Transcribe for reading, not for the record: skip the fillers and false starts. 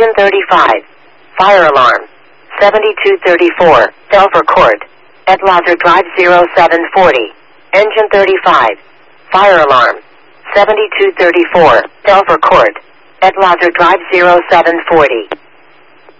Engine 35. Fire alarm. 7234, Delver Court. At Lazar Drive 0740. Engine 35. Fire alarm. 7234, Delver Court. At Lazar Drive 0740.